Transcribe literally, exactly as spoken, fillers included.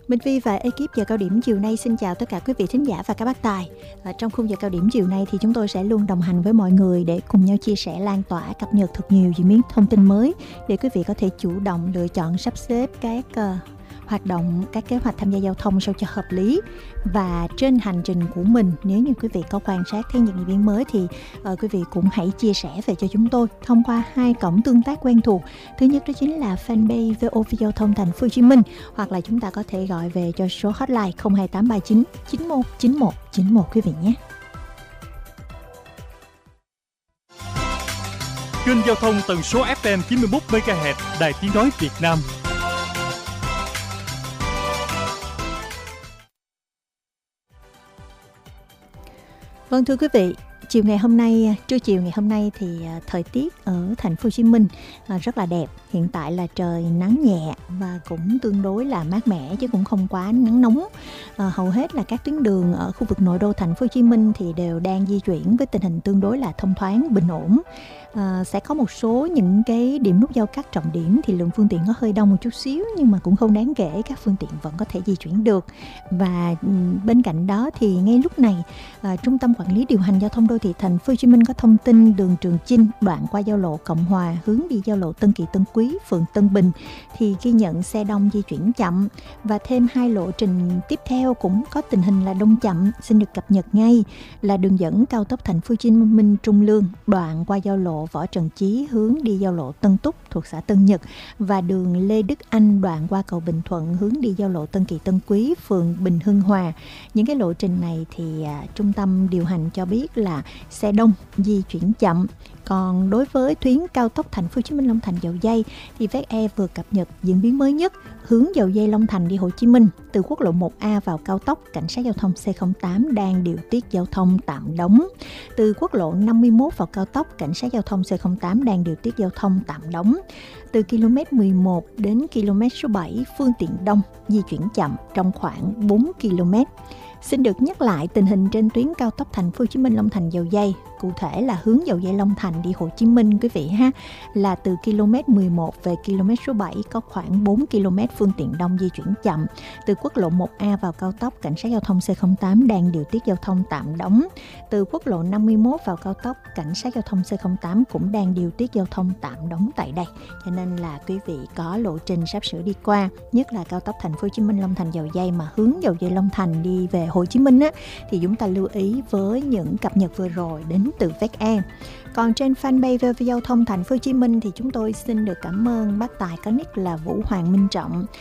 Minh Vi và ekip giờ cao điểm chiều nay xin chào tất cả quý vị thính giả và các bác tài. Ở trong khung giờ cao điểm chiều nay thì chúng tôi sẽ luôn đồng hành với mọi người để cùng nhau chia sẻ, lan tỏa, cập nhật thật nhiều diễn biến thông tin mới để quý vị có thể chủ động lựa chọn sắp xếp các uh, hoạt động, các kế hoạch tham gia giao thông sao cho hợp lý. Và trên hành trình của mình, nếu như quý vị có quan sát thấy những diễn biến mới thì uh, quý vị cũng hãy chia sẻ về cho chúng tôi thông qua hai cổng tương tác quen thuộc. Thứ nhất đó chính là fanpage vê o vê Giao thông Thành phố Hồ Chí Minh, hoặc là chúng ta có thể gọi về cho số hotline không hai tám ba chín chín một chín một chín một quý vị nhé. Kênh giao thông tần số ép em chín mươi mốt mê ga héc Đài Tiếng nói Việt Nam. Vâng, thưa quý vị, chiều ngày hôm nay, trưa chiều ngày hôm nay thì thời tiết ở thành phố Hồ Chí Minh rất là đẹp. Hiện tại là trời nắng nhẹ và cũng tương đối là mát mẻ chứ cũng không quá nắng nóng. À, hầu hết là các tuyến đường ở khu vực nội đô thành phố Hồ Chí Minh thì đều đang di chuyển với tình hình tương đối là thông thoáng, bình ổn. À, sẽ có một số những cái điểm nút giao cắt trọng điểm thì lượng phương tiện có hơi đông một chút xíu, nhưng mà cũng không đáng kể, các phương tiện vẫn có thể di chuyển được. Và bên cạnh đó thì ngay lúc này à, Trung tâm Quản lý Điều hành Giao thông Đô thị Thành phố Hồ Chí Minh có thông tin đường Trường Chinh đoạn qua giao lộ Cộng Hòa hướng đi giao lộ Tân Kỳ Tân Quý, phường Tân Bình thì ghi nhận xe đông di chuyển chậm, và thêm hai lộ trình tiếp theo cũng có tình hình là đông chậm xin được cập nhật ngay là đường dẫn cao tốc Thành phố Hồ Chí Minh Trung Lương đoạn qua giao lộ Võ Trần Chí hướng đi giao lộ Tân Túc thuộc xã Tân Nhật, và đường Lê Đức Anh đoạn qua cầu Bình Thuận hướng đi giao lộ Tân Kỳ Tân Quý, phường Bình Hưng Hòa. Những cái lộ trình này thì à, trung tâm điều hành cho biết là xe đông di chuyển chậm. Còn đối với tuyến cao tốc Thành phố Hồ Chí Minh Long Thành Dầu Giây thì vê e vừa cập nhật diễn biến mới nhất. Hướng Dầu Giây Long Thành đi Hồ Chí Minh từ quốc lộ một A vào cao tốc, cảnh sát giao thông xê không tám đang điều tiết giao thông tạm đóng. Từ quốc lộ năm mươi mốt vào cao tốc, cảnh sát giao thông xê không tám đang điều tiết giao thông tạm đóng. Từ km mười một đến km số bảy, phương tiện đông di chuyển chậm trong khoảng bốn ki lô mét. Xin được nhắc lại tình hình trên tuyến cao tốc Thành phố Hồ Chí Minh Long Thành Dầu Giây, cụ thể là hướng Dầu Giây Long Thành đi Hồ Chí Minh quý vị ha, là từ km mười một về km số bảy có khoảng bốn ki lô mét phương tiện đông di chuyển chậm. Từ quốc lộ một A vào cao tốc, cảnh sát giao thông xê không tám đang điều tiết giao thông tạm đóng. Từ quốc lộ năm mươi mốt vào cao tốc, cảnh sát giao thông xê không tám cũng đang điều tiết giao thông tạm đóng tại đây. Cho nên là quý vị có lộ trình sắp sửa đi qua, nhất là cao tốc Thành phố Hồ Chí Minh Long Thành Dầu Giây mà hướng Dầu Giây Long Thành đi về Hồ Chí Minh á, thì chúng ta lưu ý với những cập nhật vừa rồi đến từ vê e. Còn trên fanpage vê o vê Giao thông Thành phố Hồ Chí Minh thì chúng tôi xin được cảm ơn bác tài có nick là Vũ Hoàng Minh Trọng